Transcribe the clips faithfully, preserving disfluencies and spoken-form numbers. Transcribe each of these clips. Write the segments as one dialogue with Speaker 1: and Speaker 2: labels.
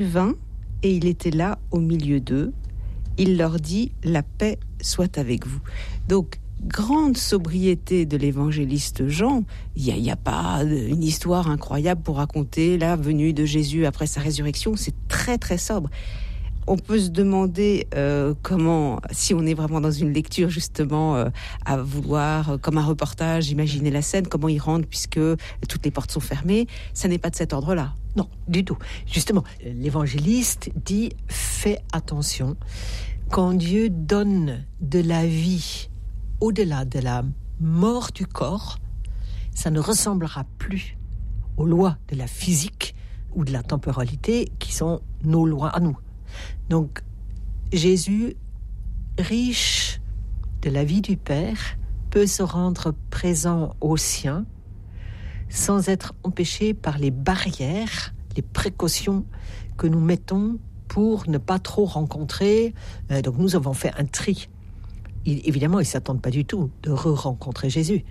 Speaker 1: vint et il était là au milieu d'eux. Il leur dit « La paix soit avec vous ». Donc, grande sobriété de l'évangéliste Jean. Il n'y a, y a pas une histoire incroyable pour raconter la venue de Jésus après sa résurrection. C'est très, très sobre. On peut se demander euh, comment, si on est vraiment dans une lecture justement euh, à vouloir, euh, comme un reportage, imaginer la scène, comment y rendre puisque toutes les portes sont fermées. Ça n'est pas de cet ordre-là.
Speaker 2: Non, du tout. Justement, l'évangéliste dit « Fais attention, quand Dieu donne de la vie au-delà de la mort du corps, ça ne ressemblera plus aux lois de la physique ou de la temporalité qui sont nos lois à nous. » Donc, Jésus, riche de la vie du Père, peut se rendre présent aux siens sans être empêché par les barrières, les précautions que nous mettons pour ne pas trop rencontrer. Euh, donc, nous avons fait un tri. Il, évidemment, ils ne s'attendent pas du tout de re-rencontrer Jésus.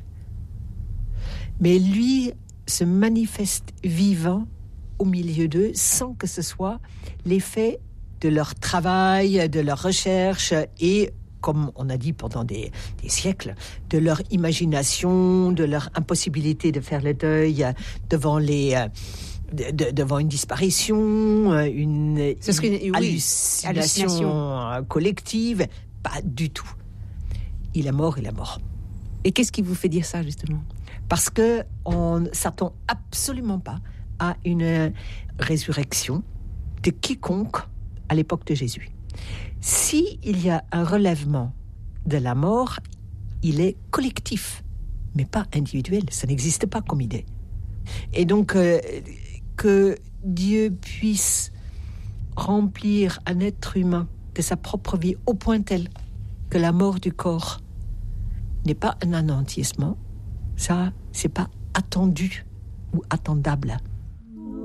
Speaker 2: Mais lui se manifeste vivant au milieu d'eux sans que ce soit l'effet de leur travail, de leur recherche et, comme on a dit pendant des, des siècles, de leur imagination, de leur impossibilité de faire le deuil devant les... De, de, devant une disparition, une,
Speaker 1: Ce serait une,
Speaker 2: une
Speaker 1: oui,
Speaker 2: hallucination,
Speaker 1: hallucination
Speaker 2: collective. Pas du tout. Il est mort, il est mort.
Speaker 1: Et qu'est-ce qui vous fait dire ça, justement ?
Speaker 2: Parce qu'on ne s'attend absolument pas à une résurrection de quiconque à l'époque de Jésus. Si il y a un relèvement de la mort, il est collectif, mais pas individuel. Ça n'existe pas comme idée. Et donc, euh, que Dieu puisse remplir un être humain de sa propre vie au point tel que la mort du corps n'est pas un anéantissement, ça, c'est pas attendu ou attendable.